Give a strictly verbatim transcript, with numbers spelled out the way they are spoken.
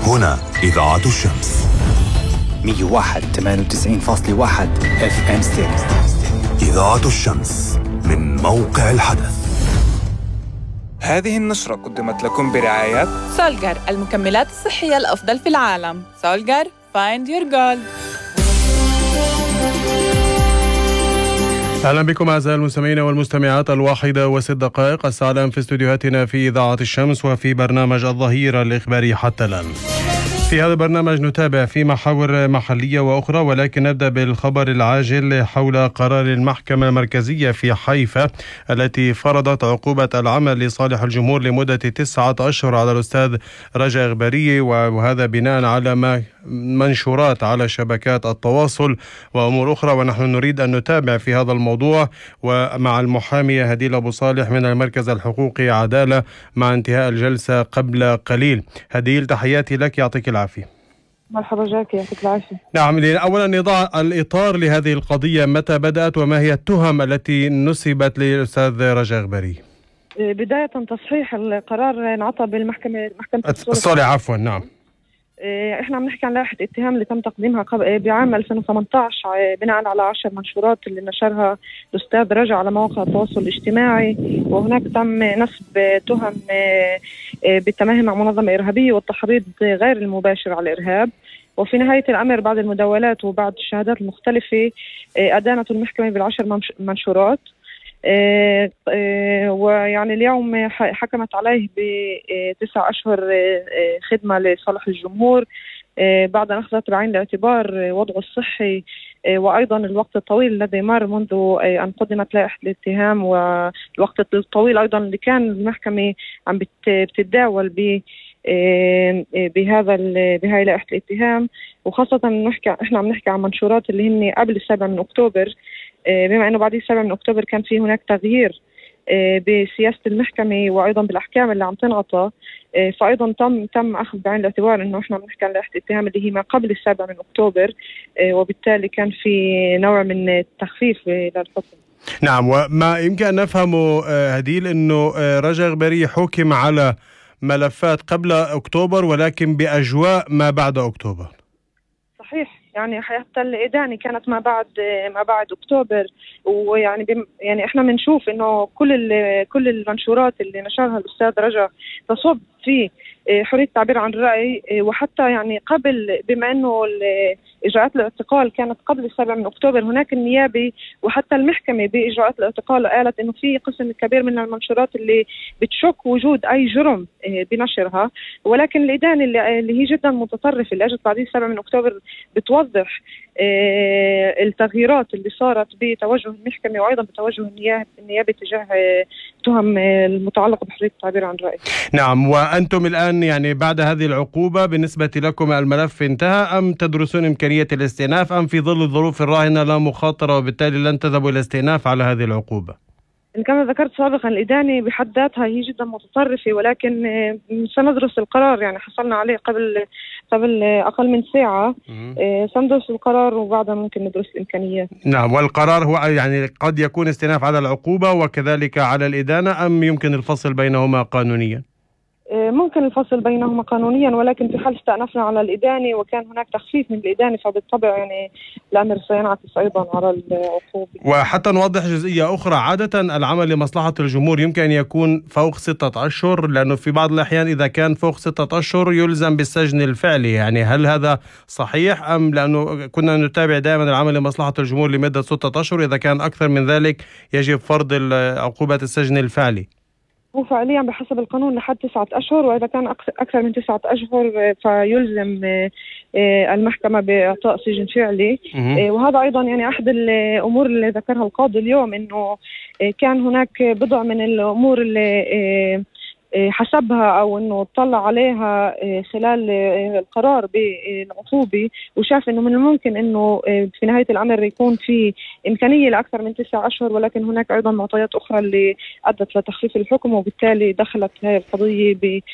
هنا إذاعة الشمس مية وواحد ثمانية وتسعين فاصلة واحد اف ام ستيريو. إذاعة الشمس من موقع الحدث. هذه النشرة قدمت لكم برعاية سولجر، المكملات الصحية الأفضل في العالم. سولجر Find your gold. أهلا بكم أعزائي المستمعين والمستمعات. الواحدة وست دقائق الساعة الآن في استوديوهاتنا في إذاعة الشمس وفي برنامج الظهيرة الإخباري حتى الآن. في هذا البرنامج نتابع في محاور محلية وأخرى، ولكن نبدأ بالخبر العاجل حول قرار المحكمة المركزية في حيفا التي فرضت عقوبة العمل لصالح الجمهور لمدة تسعة أشهر على الأستاذ رجاء إغباري، وهذا بناء على ما منشورات على شبكات التواصل وأمور أخرى. ونحن نريد أن نتابع في هذا الموضوع ومع المحامية هديل أبو صالح من المركز الحقوقي عدالة مع انتهاء الجلسة قبل قليل. هديل، تحياتي لك، يعطيك العافية. مرحبا جاك، يعطيك العافية. نعم، أولا نضع الإطار لهذه القضية، متى بدأت وما هي التهم التي نسبت للأستاذ رجاء إغباري؟ بداية تصحيح القرار انعطى بالمحكمة محكمة الصالح. عفوا. نعم، احنا عم نحكي عن لائحة اتهام اللي تم تقديمها بعام ألفين وثمانية عشر بناء على عشر منشورات اللي نشرها الأستاذ رجاء على مواقع التواصل الاجتماعي، وهناك تم نسب تهم بالتماهي مع منظمة إرهابية والتحريض غير المباشر على الإرهاب. وفي نهاية الأمر بعد المداولات وبعد الشهادات المختلفة أدانت المحكمة بالعشر منشورات، آه آه ويعني اليوم حكمت عليه بتسع أشهر آه خدمة لصالح الجمهور آه بعد أن أخذت بعين الاعتبار وضعه الصحي آه وأيضا الوقت الطويل الذي مر منذ آه أن قدمت لائحة الاتهام، والوقت الطويل أيضا اللي كان المحكمة عم بتتداول ب بهذا بهاي لائحة الاتهام. وخاصة نحكي احنا عم نحكي عن منشورات اللي هن قبل السابع من أكتوبر، بما أنه بعد السابع من أكتوبر كان في هناك تغيير بسياسة المحكمة وأيضا بالأحكام اللي عم تنعطى، فأيضا تم تم أخذ بعين الاعتبار أنه إحنا عم نحكي عن لائحة الاتهام اللي هي ما قبل السابع من أكتوبر، وبالتالي كان في نوع من التخفيف للحكم. نعم، وما يمكن أن نفهمه هديل أنه رجاء إغباري حكم على ملفات قبل أكتوبر ولكن بأجواء ما بعد أكتوبر. صحيح، يعني حتى الإدانة كانت ما بعد ما بعد أكتوبر، ويعني بم يعني إحنا بنشوف إنه كل كل المنشورات اللي نشرها الأستاذ رجاء تصب في حرية التعبير عن الرأي، وحتى يعني قبل بما إنه إجراءات الاعتقال كانت قبل السابع من أكتوبر هناك النيابي وحتى المحكمة بإجراءات الاعتقال قالت إنه في قسم كبير من المنشورات اللي بتشك وجود أي جرم بنشرها، ولكن الإدانة اللي هي جدا متطرفة اللي أجت بعد السابع من أكتوبر بتوضح التغييرات اللي صارت بتوجه المحكمة وأيضا بتوجه النيابة تجاه تهم المتعلقة بحرية التعبير عن الرأي. نعم، وأنتم الآن يعني بعد هذه العقوبة بالنسبة لكم الملف انتهى أم تدرسون إمكانية الاستئناف، أم في ظل الظروف الراهنة لا مخاطرة وبالتالي لن تذهبوا إلى الاستئناف على هذه العقوبة؟ كما ذكرت سابقا الإدانة بحد ذاتها هي جدا متطرفة، ولكن سندرس القرار، يعني حصلنا عليه قبل قبل أقل من ساعة، سندرس القرار وبعدها ممكن ندرس الإمكانيات. نعم، والقرار هو يعني قد يكون استئناف على العقوبة وكذلك على الإدانة، أم يمكن الفصل بينهما قانونيا؟ ممكن الفصل بينهما قانونيا، ولكن في حال استأنفنا على الإدانة وكان هناك تخفيف من الإدانة فبالطبع يعني الأمر سينعكس أيضا على العقوبة. وحتى نوضح جزئية أخرى، عادة العمل لمصلحة الجمهور يمكن أن يكون فوق ستة أشهر، لأنه في بعض الأحيان إذا كان فوق ستة أشهر يلزم بالسجن الفعلي، يعني هل هذا صحيح أم لأنه كنا نتابع دائما العمل لمصلحة الجمهور لمدة ستة أشهر، إذا كان أكثر من ذلك يجب فرض عقوبة السجن الفعلي؟ هو فعليا بحسب القانون لحد تسعة أشهر، وإذا كان أكثر من تسعة أشهر فيلزم المحكمة بإعطاء سجن فعلي. وهذا أيضا يعني أحد الأمور اللي ذكرها القاضي اليوم، إنه كان هناك بضع من الأمور اللي حسبها أو أنه اطلع عليها خلال القرار بالعقوبة، وشاف أنه من الممكن أنه في نهاية الأمر يكون في إمكانية لأكثر من تسعة أشهر، ولكن هناك أيضا معطيات أخرى اللي أدت لتخفيف الحكم، وبالتالي دخلت هذه القضية ب